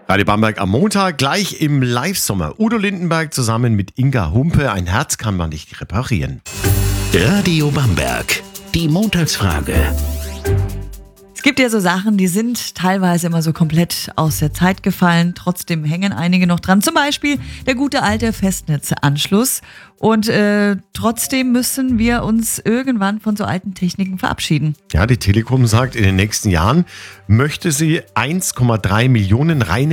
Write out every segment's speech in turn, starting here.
Radio Bamberg am Montag, gleich im Live-Sommer. Udo Lindenberg zusammen mit Inga Humpe. Ein Herz kann man nicht reparieren. Radio Bamberg, die Montagsfrage. Es gibt ja so Sachen, die sind teilweise immer so komplett aus der Zeit gefallen. Trotzdem hängen einige noch dran. Zum Beispiel der gute alte Festnetzanschluss. Und trotzdem müssen wir uns irgendwann von so alten Techniken verabschieden. Ja, die Telekom sagt, in den nächsten Jahren möchte sie 1,3 Millionen reine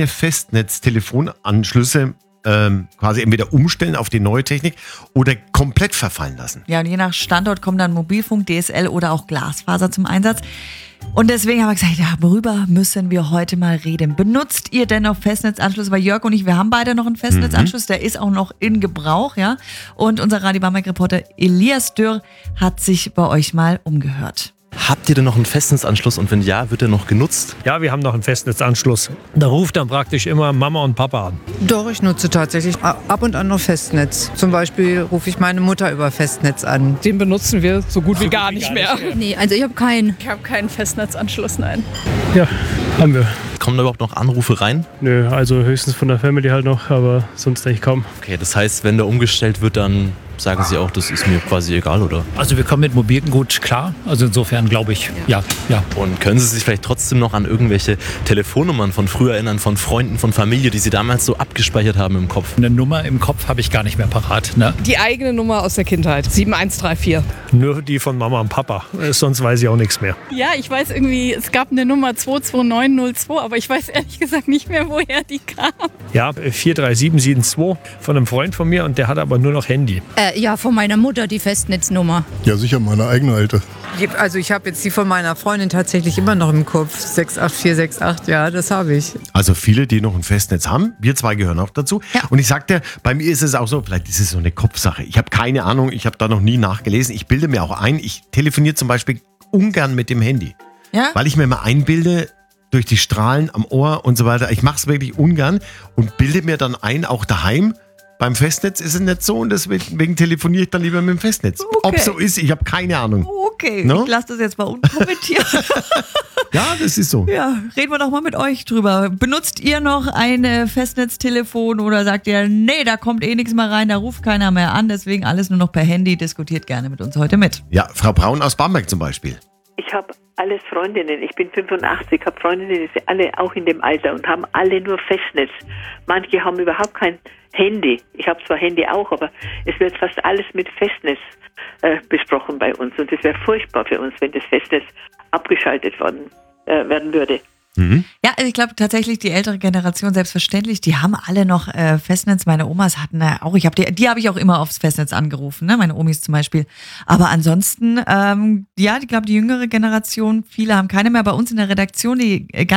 Festnetztelefonanschlüsse quasi entweder umstellen auf die neue Technik oder komplett verfallen lassen. Ja, und je nach Standort kommen dann Mobilfunk, DSL oder auch Glasfaser zum Einsatz. Und deswegen haben wir gesagt, ja, worüber müssen wir heute mal reden? Benutzt ihr denn noch Festnetzanschluss? Weil Jörg und ich, wir haben beide noch einen Festnetzanschluss, der ist auch noch in Gebrauch, ja. Und unser Radio Bamberg-Reporter Elias Dürr hat sich bei euch mal umgehört. Habt ihr denn noch einen Festnetzanschluss und wenn ja, wird der noch genutzt? Ja, wir haben noch einen Festnetzanschluss. Da ruft dann praktisch immer Mama und Papa an. Doch, ich nutze tatsächlich ab und an noch Festnetz. Zum Beispiel rufe ich meine Mutter über Festnetz an. Den benutzen wir so gut wie gar nicht mehr. Nee, also ich habe keinen. Ich habe keinen Festnetzanschluss, nein. Ja, haben wir. Kommen da überhaupt noch Anrufe rein? Nö, also höchstens von der Family halt noch, aber sonst eigentlich kaum. Okay, das heißt, wenn der umgestellt wird, dann sagen Sie auch, das ist mir quasi egal, oder? Also wir kommen mit Mobilen gut klar. Also insofern glaube ich, ja. Und können Sie sich vielleicht trotzdem noch an irgendwelche Telefonnummern von früher erinnern, von Freunden, von Familie, die Sie damals so abgespeichert haben im Kopf? Eine Nummer im Kopf habe ich gar nicht mehr parat. Ne? Die eigene Nummer aus der Kindheit, 7134. Nur die von Mama und Papa, sonst weiß ich auch nichts mehr. Ja, ich weiß irgendwie, es gab eine Nummer 22902, aber ich weiß ehrlich gesagt nicht mehr, woher die kam. Ja, 43772 von einem Freund von mir und der hat aber nur noch Handy. Ja, von meiner Mutter die Festnetznummer. Ja, sicher, meine eigene alte. Also ich habe jetzt die von meiner Freundin tatsächlich immer noch im Kopf. 68468, ja, das habe ich. Also viele, die noch ein Festnetz haben. Wir zwei gehören auch dazu. Ja. Und ich sagte, bei mir ist es auch so, vielleicht ist es so eine Kopfsache. Ich habe keine Ahnung, ich habe da noch nie nachgelesen. Ich bilde mir auch ein, ich telefoniere zum Beispiel ungern mit dem Handy. Ja? Weil ich mir immer einbilde, durch die Strahlen am Ohr und so weiter. Ich mache es wirklich ungern und bilde mir dann ein, auch daheim. Beim Festnetz ist es nicht so und deswegen telefoniere ich dann lieber mit dem Festnetz. Okay. Ob so ist, ich habe keine Ahnung. Okay, No? ich lasse das jetzt mal unkommentiert. Ja, das ist so. Ja, reden wir doch mal mit euch drüber. Benutzt ihr noch ein Festnetztelefon oder sagt ihr, nee, da kommt eh nichts mehr rein, da ruft keiner mehr an, deswegen alles nur noch per Handy? Diskutiert gerne mit uns heute mit. Ja, Frau Braun aus Bamberg zum Beispiel. Ich habe alles Freundinnen, ich bin 85, habe Freundinnen, die sind alle auch in dem Alter und haben alle nur Festnetz. Manche haben überhaupt kein Handy. Ich habe zwar Handy auch, aber es wird fast alles mit Festnetz besprochen bei uns. Und es wäre furchtbar für uns, wenn das Festnetz abgeschaltet werden würde. Ja, also ich glaube tatsächlich, die ältere Generation, selbstverständlich, die haben alle noch Festnetz. Meine Omas hatten auch, die habe ich auch immer aufs Festnetz angerufen, ne? Meine Omis zum Beispiel. Aber ansonsten, ja, ich glaube, die jüngere Generation, viele haben keine mehr. Bei uns in der Redaktion, die